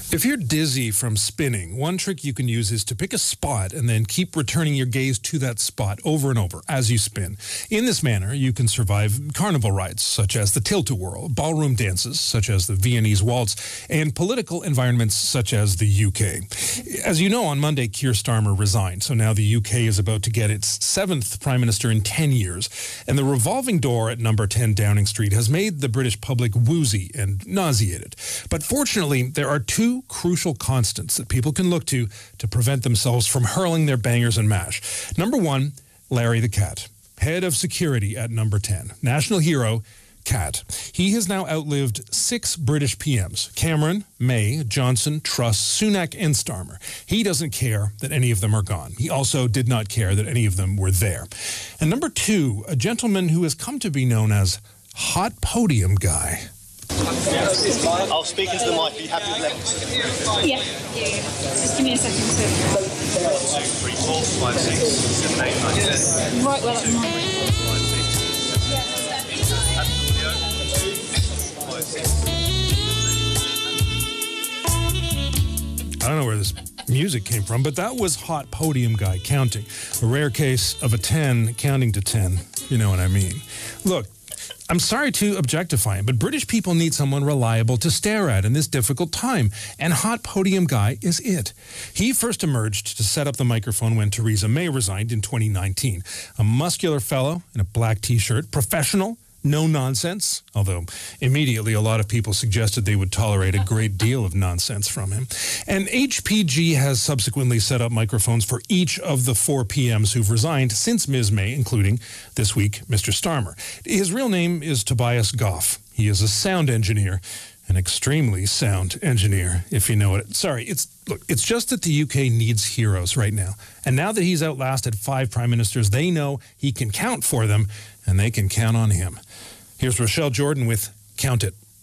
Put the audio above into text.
If you're dizzy from spinning, one trick you can use is to pick a spot and then keep returning your gaze to that spot over and over as you spin. In this manner, you can survive carnival rides, such as the Tilt-A-Whirl, ballroom dances, such as the Viennese waltz, and political environments, such as the UK. As you know, on Monday, Keir Starmer resigned, so now the UK is about to get its 7th Prime Minister in 10 years, and the revolving door at number 10 Downing Street has made the British public woozy and nauseated. But fortunately, there are two crucial constants that people can look to prevent themselves from hurling their bangers and mash. Number one, Larry the Cat, head of security at number 10. National hero, Cat. He has now outlived 6 British PMs, Cameron, May, Johnson, Truss, Sunak, and Starmer. He doesn't care that any of them are gone. He also did not care that any of them were there. And number 2, a gentleman who has come to be known as Hot Podium Guy. I'll speak into the mic. Are you happy with that? Yeah. Just give me a second. 1, 2, 3, 4, 5, 6, 7, 8, 9, 10. Right, well, that's mine. 5, 6. I don't know where this music came from, but that was Hot Podium Guy counting. A rare case of a 10 counting to 10. You know what I mean. Look, I'm sorry to objectify him, but British people need someone reliable to stare at in this difficult time, and Hot Podium Guy is it. He first emerged to set up the microphone when Theresa May resigned in 2019. A muscular fellow in a black T-shirt, professional, no nonsense, although immediately a lot of people suggested they would tolerate a great deal of nonsense from him. And HPG has subsequently set up microphones for each of the 4 PMs who've resigned since Ms. May, including this week, Mr. Starmer. His real name is Tobias Goff. He is a sound engineer, an extremely sound engineer, if you know it. Sorry, it's just that the UK needs heroes right now. And now that he's outlasted 5 prime ministers, they know he can count for them, and they can count on him. Here's Rochelle Jordan with Count It.